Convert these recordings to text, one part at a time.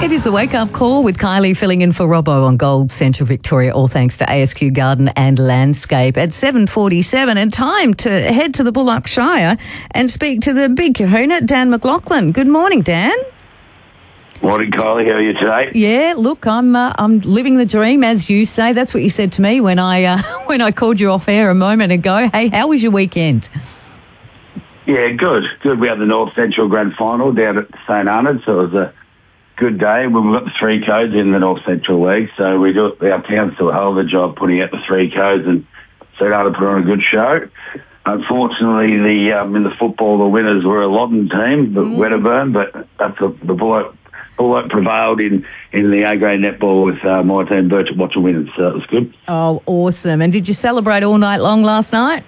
It is a wake-up call with Kylie filling in for Robbo on Gold Central Victoria, all thanks to ASQ Garden and Landscape at 7:47, and time to head to the Bullock Shire and speak to the big kahuna, Dan McLaughlin. Good morning, Dan. Morning, Kylie. How are you today? Yeah, look, I'm living the dream, as you say. That's what you said to me when I called you off air a moment ago. Hey, how was your weekend? Yeah, good. We had the North Central Grand Final down at St Arnold, so it was a good day. We've got the three codes in the North Central League, so our town's still a hell of a job putting out the three codes, and St Arnold put on a good show. Unfortunately, in the football, the winners were a Loddon team, but Wedderburn, but that's the Bullock prevailed in the A-grade netball with my team, Birchip Watcher winners, so that was good. Oh, awesome. And did you celebrate all night long last night?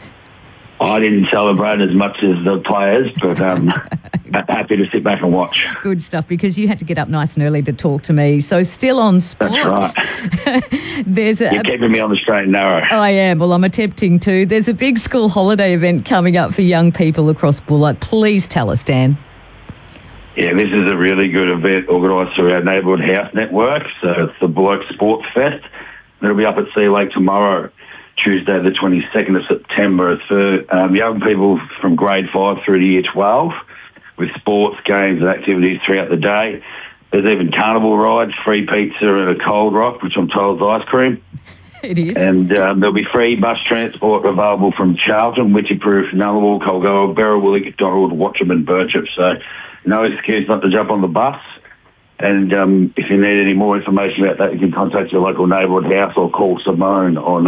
I didn't celebrate as much as the players, but happy to sit back and watch. Good stuff, because you had to get up nice and early to talk to me. So still on sports. That's right. You're keeping me on the straight and narrow. I am. Well, I'm attempting to. There's a big school holiday event coming up for young people across Bullock. Please tell us, Dan. Yeah, this is a really good event organised through our Neighbourhood House Network. So it's the Bullock Sports Fest. It'll be up at Sea Lake tomorrow, Tuesday the 22nd of September. It's for young people from grade 5 through to year 12 with sports, games and activities throughout the day. There's even carnival rides, free pizza and a cold rock, which I'm told is ice cream. It is. And there'll be free bus transport available from Charlton, Wycheproof, Nullarbor, Colgoa, Berrowillick, Donald, Watcham and Birchip. So no excuse not to jump on the bus. And if you need any more information about that, you can contact your local neighbourhood house or call Simone on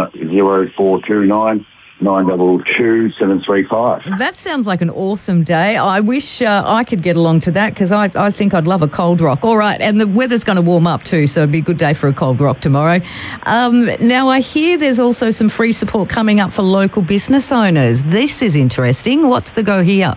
0429 922 735. That sounds like an awesome day. I wish I could get along to that, because I think I'd love a cold rock. All right, and the weather's going to warm up too, so it'd be a good day for a cold rock tomorrow. Now, I hear there's also some free support coming up for local business owners. This is interesting. What's the go here?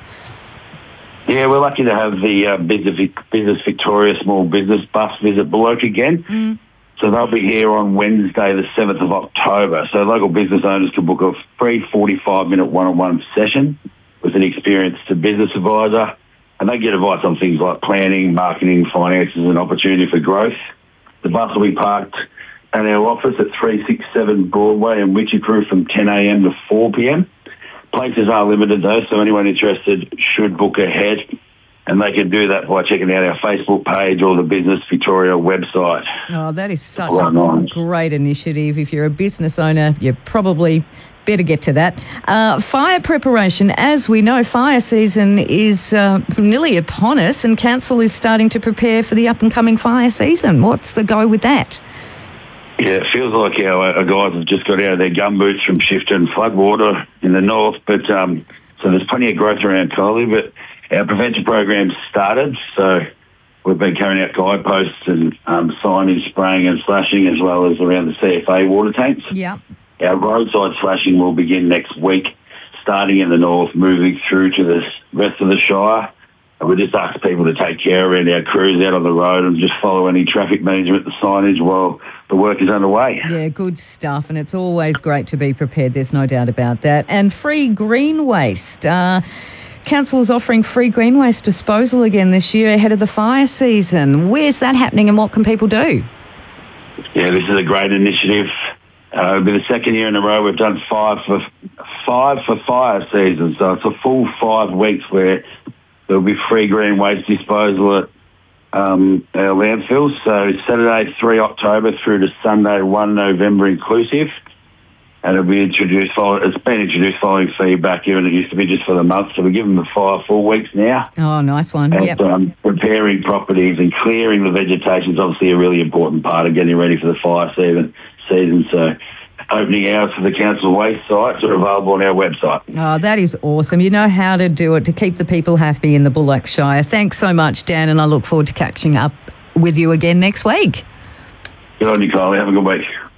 Yeah, we're lucky to have the Business Victoria Small Business Bus visit Bullock again. So they'll be here on Wednesday, the 7th of October. So local business owners can book a free 45-minute one-on-one session with an experienced business advisor, and they get advice on things like planning, marketing, finances and opportunity for growth. The bus will be parked at our office at 367 Broadway in Wycheproof from 10 a.m. to 4 p.m. Places are limited though, so anyone interested should book ahead, and they can do that by checking out our Facebook page or the Business Victoria website. Oh, that is such a great initiative. If you're a business owner, you probably better get to that. Fire preparation. As we know, fire season is nearly upon us, and council is starting to prepare for the up-and-coming fire season. What's the go with that? Yeah, it feels like our guys have just got out of their gumboots from shifting floodwater in the north, but so there's plenty of growth around Kylie, but our prevention program's started, so we've been carrying out guideposts and signage, spraying and slashing, as well as around the CFA water tanks. Yeah. Our roadside slashing will begin next week, starting in the north, moving through to the rest of the Shire. We just ask people to take care around our crews out on the road and just follow any traffic management, the signage, while the work is underway. Yeah, good stuff, and it's always great to be prepared, there's no doubt about that. And free green waste. Council is offering free green waste disposal again this year ahead of the fire season. Where's that happening and what can people do? Yeah, this is a great initiative. It'll be the second year in a row we've done five for fire season, so it's a full 5 weeks where there'll be free green waste disposal at our landfills. So Saturday 3 October through to Sunday 1 November inclusive. And it'll be it's been introduced following feedback, given it used to be just for the month. So we're giving them 5 full weeks now. Oh, nice one. And yep. Preparing properties and clearing the vegetation is obviously a really important part of getting ready for the fire season. So opening hours for the council waste sites are available on our website. Oh, that is awesome. You know how to do it to keep the people happy in the Bullock Shire. Thanks so much, Dan, and I look forward to catching up with you again next week. Good on you, Kylie. Have a good week.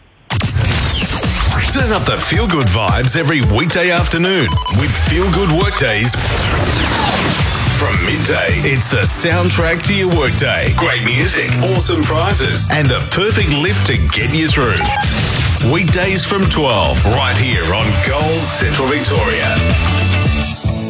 Turn up the feel-good vibes every weekday afternoon with Feel Good Workdays. From midday, it's the soundtrack to your workday. Great music, awesome prizes, and the perfect lift to get you through. Weekdays from 12, right here on Gold Central Victoria.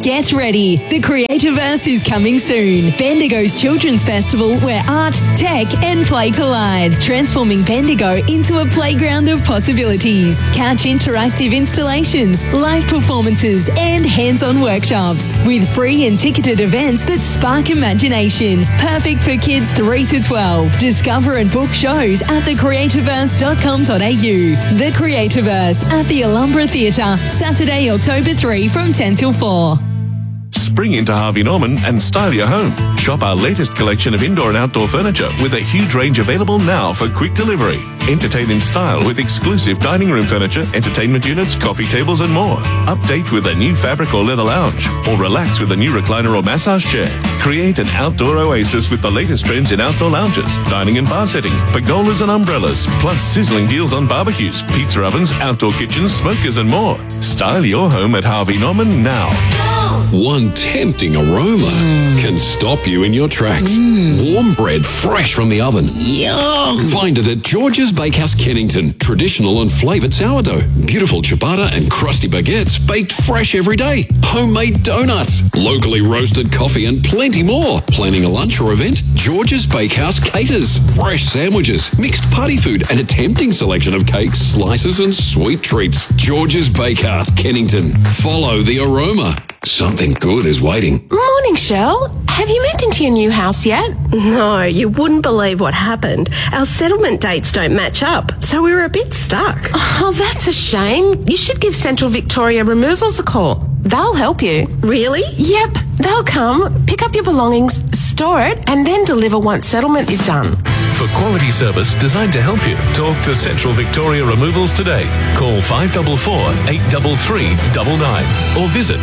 Get ready. The Creativerse is coming soon. Bendigo's Children's Festival where art, tech and play collide, transforming Bendigo into a playground of possibilities. Catch interactive installations, live performances and hands-on workshops with free and ticketed events that spark imagination. Perfect for kids 3 to 12. Discover and book shows at thecreativerse.com.au. The Creativerse at the Alhambra Theatre, Saturday, October 3 from 10 till 4. Spring into Harvey Norman and style your home. Shop our latest collection of indoor and outdoor furniture with a huge range available now for quick delivery. Entertain in style with exclusive dining room furniture, entertainment units, coffee tables and more. Update with a new fabric or leather lounge, or relax with a new recliner or massage chair. Create an outdoor oasis with the latest trends in outdoor lounges, dining and bar settings, pergolas and umbrellas, plus sizzling deals on barbecues, pizza ovens, outdoor kitchens, smokers and more. Style your home at Harvey Norman now. One tempting aroma can stop you in your tracks. Warm bread fresh from the oven. Yum! Find it at George's Bakehouse, Kennington. Traditional and flavoured sourdough. Beautiful ciabatta and crusty baguettes baked fresh every day. Homemade donuts. Locally roasted coffee and plenty more. Planning a lunch or event? George's Bakehouse caters. Fresh sandwiches, mixed party food and a tempting selection of cakes, slices and sweet treats. George's Bakehouse, Kennington. Follow the aroma. Something good is waiting. Morning, Shell. Have you moved into your new house yet? No, you wouldn't believe what happened. Our settlement dates don't match up, so we were a bit stuck. Oh, that's a shame. You should give Central Victoria Removals a call. They'll help you. Really? Yep. They'll come, pick up your belongings, store it, and then deliver once settlement is done. For quality service designed to help you, talk to Central Victoria Removals today. Call 544 833 99 or visit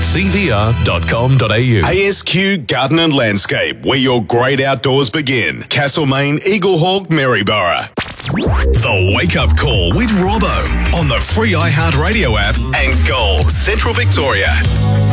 cvr.com.au. ASQ Garden and Landscape, where your great outdoors begin. Castlemaine, Eaglehawk, Maryborough. The Wake Up Call with Robbo on the free iHeartRadio app and Gold Central Victoria.